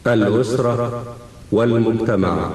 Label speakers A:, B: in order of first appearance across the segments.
A: الأسرة والمجتمع.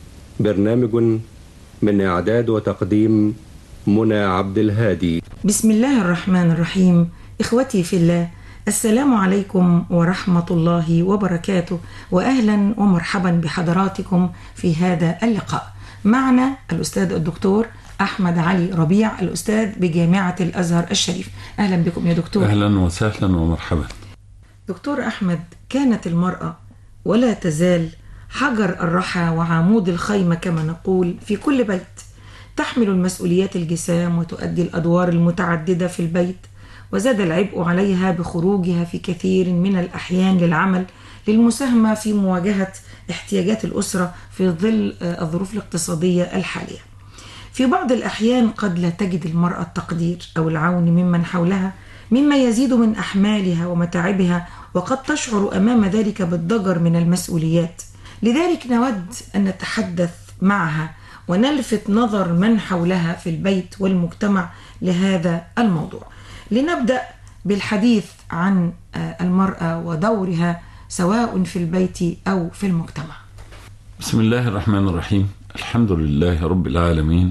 A: برنامج من إعداد وتقديم منى عبد الهادي.
B: بسم الله الرحمن الرحيم. إخوتي في الله، السلام عليكم ورحمة الله وبركاته، وأهلا ومرحبا بحضراتكم في هذا اللقاء. معنا الأستاذ الدكتور أحمد علي ربيع، الأستاذ بجامعة الأزهر الشريف. أهلا بكم يا دكتور.
C: أهلا وسهلا ومرحبا.
B: دكتور أحمد، كانت المرأة ولا تزال حجر الرحى وعمود الخيمة كما نقول في كل بيت، تحمل المسؤوليات الجسام وتؤدي الأدوار المتعددة في البيت، وزاد العبء عليها بخروجها في كثير من الأحيان للعمل للمساهمة في مواجهة احتياجات الأسرة في ظل الظروف الاقتصادية الحالية. في بعض الأحيان قد لا تجد المرأة التقدير أو العون ممن حولها، مما يزيد من أحمالها ومتاعبها، وقد تشعر أمام ذلك بالضجر من المسؤوليات. لذلك نود أن نتحدث معها ونلفت نظر من حولها في البيت والمجتمع لهذا الموضوع. لنبدأ بالحديث عن المرأة ودورها سواء في البيت أو في المجتمع.
C: بسم الله الرحمن الرحيم. الحمد لله رب العالمين،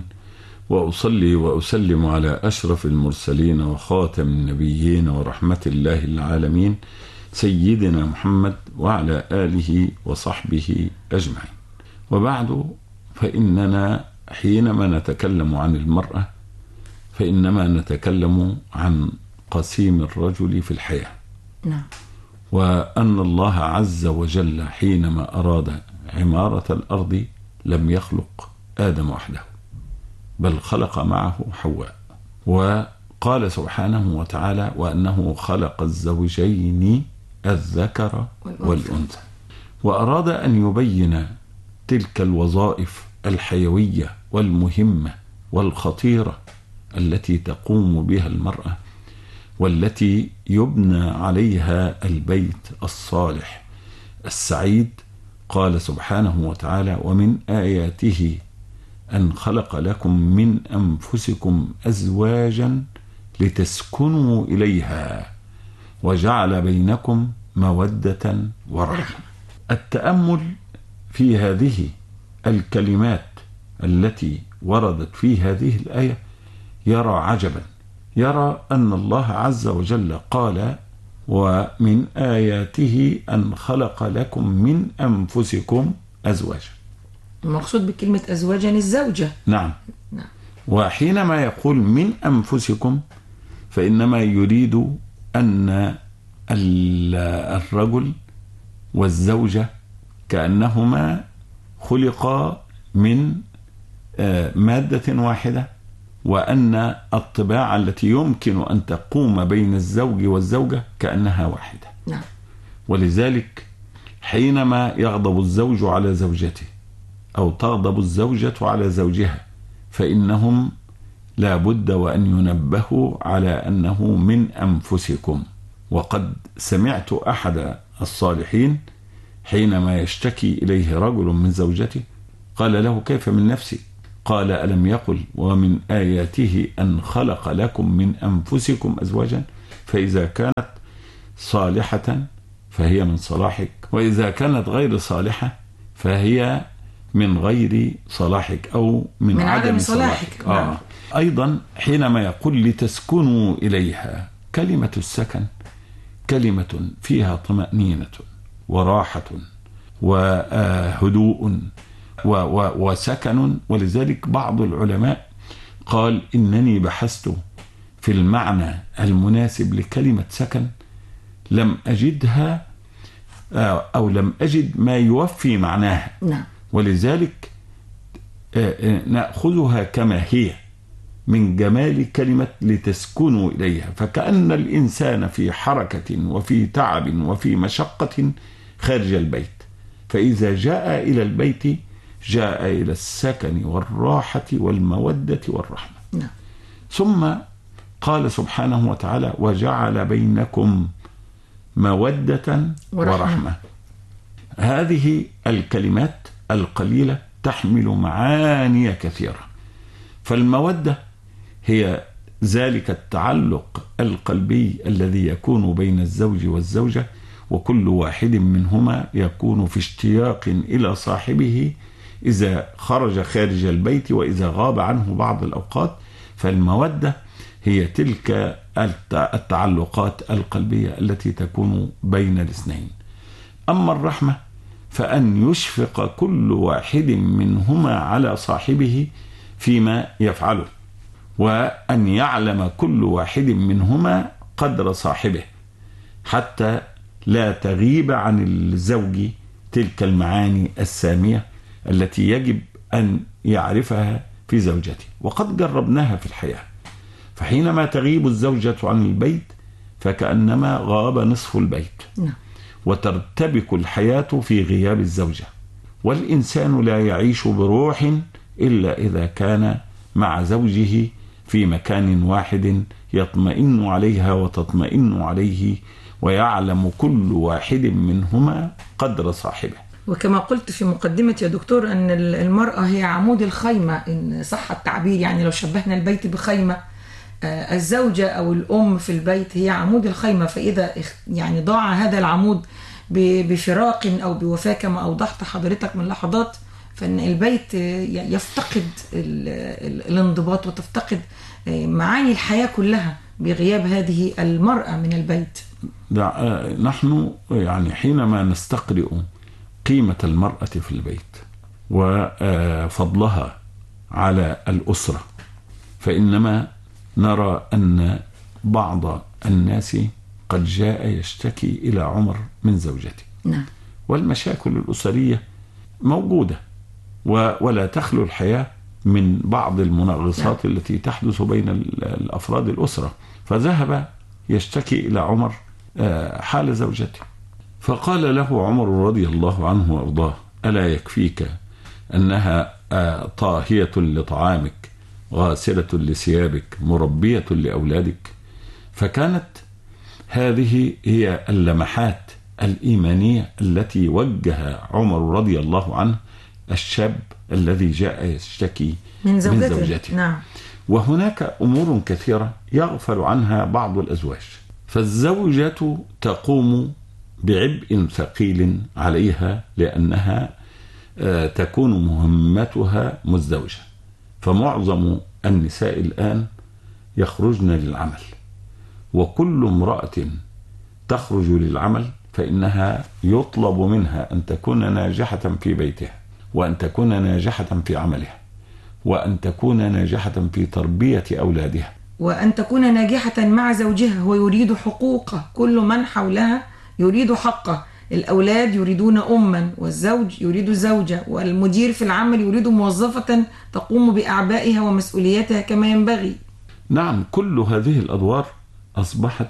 C: وأصلي وأسلم على أشرف المرسلين وخاتم النبيين ورحمة الله العالمين سيدنا محمد وعلى آله وصحبه أجمعين. وبعد، فإننا حينما نتكلم عن المرأة فإنما نتكلم عن قسيم الرجل في الحياة.
B: نعم.
C: وأن الله عز وجل حينما أراد عمارة الأرض لم يخلق آدم وحده، بل خلق معه حواء. وقال سبحانه وتعالى: وأنه خلق الزوجين الذكر والأنثى. وأراد أن يبين تلك الوظائف الحيوية والمهمة والخطيرة التي تقوم بها المرأة، والتي يبنى عليها البيت الصالح السعيد. قال سبحانه وتعالى: ومن آياته أن خلق لكم من أنفسكم أزواجا لتسكنوا إليها وجعل بينكم مودة ورحمة. التأمل في هذه الكلمات التي وردت في هذه الآية يرى عجبا، يرى أن الله عز وجل قال: ومن آياته أن خلق لكم من أنفسكم أزواجا.
B: المقصود بكلمة أزواجا الزوجة.
C: نعم. وحينما يقول من أنفسكم فإنما يريد أن الرجل والزوجة كأنهما خلقا من مادة واحدة، وأن الطباع التي يمكن أن تقوم بين الزوج والزوجة كأنها واحدة.
B: نعم.
C: ولذلك حينما يغضب الزوج على زوجته أو تغضب الزوجة على زوجها فإنهم لا بد وأن ينبهوا على أنه من أنفسكم. وقد سمعت أحد الصالحين حينما يشتكي إليه رجل من زوجته قال له: كيف من نفسي؟ قال: ألم يقل ومن آياته أن خلق لكم من أنفسكم أزواجا؟ فإذا كانت صالحة فهي من صلاحك، وإذا كانت غير صالحة فهي من غير صلاحك أو من عدم صلاحك. أيضا حينما يقول لتسكنوا إليها، كلمة السكن كلمة فيها طمأنينة وراحة وهدوء وسكن. ولذلك بعض العلماء قال: إنني بحثت في المعنى المناسب لكلمة سكن لم أجدها أو لم أجد ما يوفي معناها.
B: نعم.
C: ولذلك نأخذها كما هي من جمال كلمة لتسكنوا إليها، فكأن الإنسان في حركة وفي تعب وفي مشقة خارج البيت، فإذا جاء إلى البيت جاء إلى السكن والراحة والمودة والرحمة.
B: نعم.
C: ثم قال سبحانه وتعالى: وجعل بينكم مودة ورحمة. هذه الكلمات القليلة تحمل معاني كثيرة. فالمودة هي ذلك التعلق القلبي الذي يكون بين الزوج والزوجة، وكل واحد منهما يكون في اشتياق إلى صاحبه إذا خرج خارج البيت وإذا غاب عنه بعض الأوقات. فالمودة هي تلك التعلقات القلبية التي تكون بين الاثنين. أما الرحمة فأن يشفق كل واحد منهما على صاحبه فيما يفعله، وأن يعلم كل واحد منهما قدر صاحبه حتى لا تغيب عن الزوج تلك المعاني السامية التي يجب أن يعرفها في زوجته. وقد جربناها في الحياة، فحينما تغيب الزوجة عن البيت فكأنما غاب نصف البيت، وترتبك الحياة في غياب الزوجة، والإنسان لا يعيش بروح إلا إذا كان مع زوجه في مكان واحد يطمئن عليها وتطمئن عليه، ويعلم كل واحد منهما قدر صاحبه.
B: وكما قلت في مقدمة يا دكتور أن المرأة هي عمود الخيمة إن صح التعبير، يعني لو شبهنا البيت بخيمة، الزوجة أو الأم في البيت هي عمود الخيمة، فإذا يعني ضاع هذا العمود بفراق أو بوفاة كما أوضحت حضرتك من لحظات، فإن البيت يفتقد الانضباط وتفتقد معاني الحياة كلها بغياب هذه المرأة من البيت.
C: نحن يعني حينما نستقرئ قيمة المرأة في البيت وفضلها على الأسرة، فإنما نرى أن بعض الناس قد جاء يشتكي إلى عمر من زوجته.
B: نعم.
C: والمشاكل الأسرية موجودة ولا تخلو الحياة من بعض المنغصات التي تحدث بين الأفراد الأسرة. فذهب يشتكي إلى عمر حال زوجته، فقال له عمر رضي الله عنه وأرضاه: ألا يكفيك أنها طاهية لطعامك، غاسلة لثيابك، مربية لأولادك؟ فكانت هذه هي اللمحات الإيمانية التي وجه عمر رضي الله عنه الشاب الذي جاء يشتكي من زوجته.
B: نعم.
C: وهناك أمور كثيرة يغفل عنها بعض الأزواج، فالزوجة تقوم بعبء ثقيل عليها لأنها تكون مهمتها مزدوجة. فمعظم النساء الآن يخرجن للعمل، وكل امرأة تخرج للعمل فإنها يطلب منها أن تكون ناجحة في بيتها، وأن تكون ناجحة في عملها، وأن تكون ناجحة في تربية أولادها،
B: وأن تكون ناجحة مع زوجها. هو يريد حقوقه، كل من حولها يريد حقه. الأولاد يريدون أما، والزوج يريد زوجة، والمدير في العمل يريد موظفة تقوم بأعبائها ومسؤولياتها كما ينبغي.
C: نعم، كل هذه الأدوار أصبحت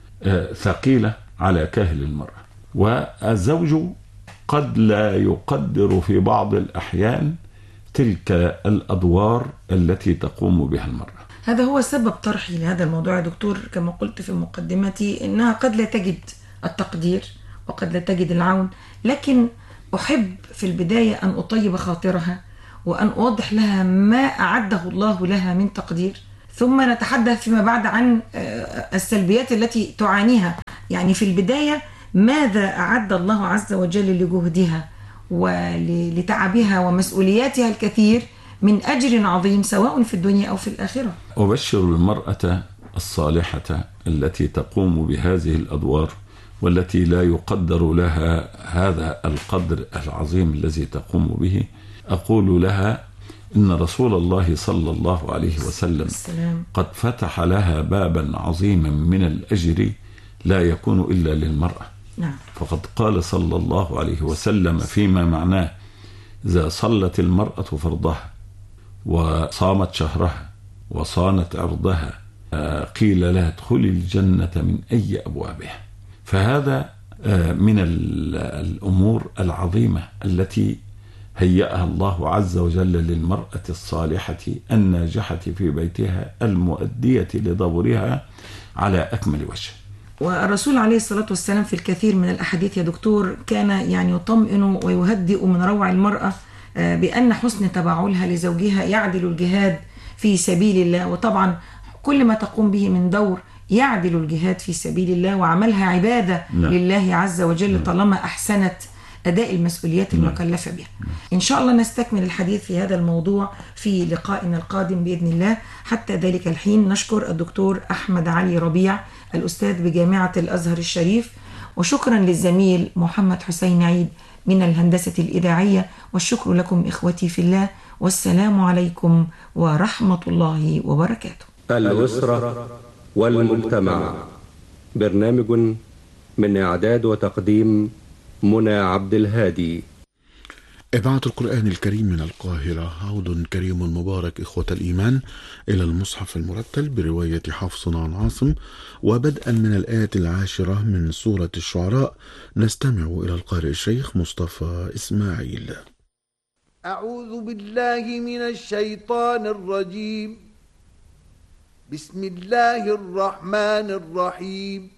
C: ثقيلة على كاهل المرأة، والزوج قد لا يقدر في بعض الأحيان تلك الأدوار التي تقوم بها المرأة.
B: هذا هو سبب طرحي لهذا الموضوع يا دكتور. كما قلت في مقدمتي إنها قد لا تجد التقدير وقد لا تجد العون، لكن أحب في البداية أن أطيب خاطرها وأن أوضح لها ما أعده الله لها من تقدير، ثم نتحدث فيما بعد عن السلبيات التي تعانيها. يعني في البداية ماذا أعد الله عز وجل لجهدها ولتعبها ومسؤولياتها الكثير من أجر عظيم سواء في الدنيا أو في الآخرة.
C: أبشر المرأة الصالحة التي تقوم بهذه الأدوار والتي لا يقدر لها هذا القدر العظيم الذي تقوم به، أقول لها إن رسول الله صلى الله عليه وسلم قد فتح لها بابا عظيما من الأجر لا يكون إلا للمرأة.
B: نعم.
C: فقد قال صلى الله عليه وسلم فيما معناه: إذا صلت المرأة فرضها وصامت شهرها وصانت عرضها قيل لها ادخلي الجنة من أي أبوابها. فهذا من الأمور العظيمة التي هيأها الله عز وجل للمرأة الصالحة الناجحة في بيتها المؤدية لدورها على أكمل وجه.
B: والرسول عليه الصلاة والسلام في الكثير من الأحاديث يا دكتور كان يعني يطمئن ويهدئ من روع المرأة بأن حسن تبعلها لزوجها يعدل الجهاد في سبيل الله. وطبعا كل ما تقوم به من دور يعدل الجهاد في سبيل الله وعملها عبادة لله عز وجل طالما أحسنت أداء المسؤوليات المكلفة بها. إن شاء الله نستكمل الحديث في هذا الموضوع في لقائنا القادم بإذن الله. حتى ذلك الحين نشكر الدكتور أحمد علي ربيع الأستاذ بجامعة الأزهر الشريف، وشكرا للزميل محمد حسين عيد من الهندسة الإذاعية، والشكر لكم إخوتي في الله، والسلام عليكم ورحمة الله وبركاته.
A: الأسرة والمجتمع، برنامج من إعداد وتقديم منى عبد الهادي.
D: إذاعة القرآن الكريم من القاهرة. عود كريم مبارك إخوة الإيمان إلى المصحف المرتل برواية حفص عن عاصم، وبدءا من الآية 10 من سورة الشعراء نستمع إلى القارئ الشيخ مصطفى إسماعيل.
E: أعوذ بالله من الشيطان الرجيم. بسم الله الرحمن الرحيم.